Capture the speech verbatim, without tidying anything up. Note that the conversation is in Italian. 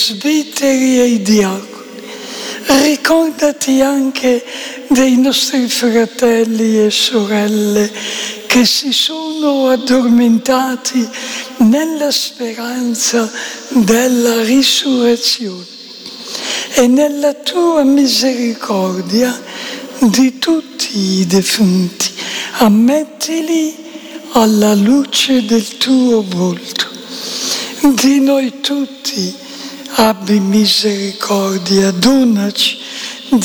presbiteri e i diaconi. Ricordati anche dei nostri fratelli e sorelle che si sono addormentati nella speranza della risurrezione e nella tua misericordia di tutti i defunti. Ammettili alla luce del tuo volto. Di noi tutti abbi misericordia, donaci